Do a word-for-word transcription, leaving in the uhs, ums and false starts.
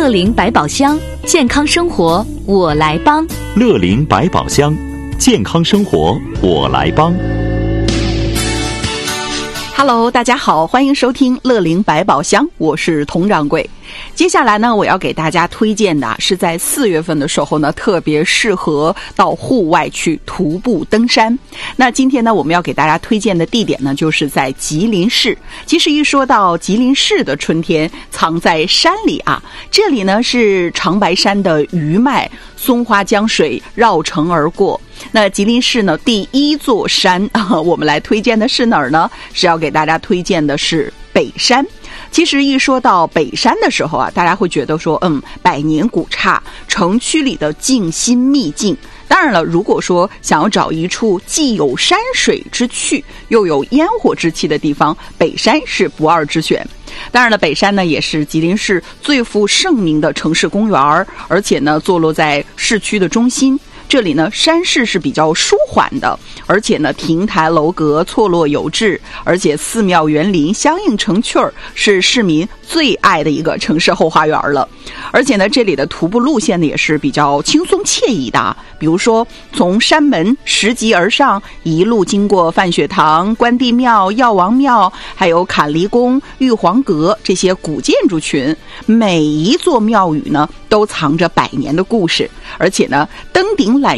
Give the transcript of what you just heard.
乐龄百宝箱，健康生活我来帮。 乐龄百宝箱，健康生活我来帮。 Hello， 大家好，欢迎收听乐龄百宝箱，我是佟掌柜。接下来呢，我要给大家推荐的是在四月份的时候呢，特别适合到户外去徒步登山。那今天呢，我们要给大家推荐的地点呢，就是在吉林市。其实一说到吉林市的春天，藏在山里啊。这里呢是长白山的余脉，松花江水绕城而过。那吉林市呢第一座山啊，我们来推荐的是哪儿呢？是要给大家推荐的是北山。其实一说到北山的时候啊，大家会觉得说，嗯，百年古刹，城区里的静心秘境。当然了，如果说想要找一处既有山水之趣，又有烟火之气的地方，北山是不二之选。当然了，北山呢也是吉林市最负盛名的城市公园，而且呢坐落在市区的中心。这里呢山势是比较舒缓的，而且呢亭台楼阁错落有致，而且寺庙园林相映成趣儿，是市民最爱的一个城市后花园了。而且呢这里的徒步路线呢也是比较轻松惬意的，比如说从山门拾级而上，一路经过范雪堂、关帝庙、药王庙，还有坎离宫、玉皇阁这些古建筑群，每一座庙宇呢都藏着百年的故事。而且呢登顶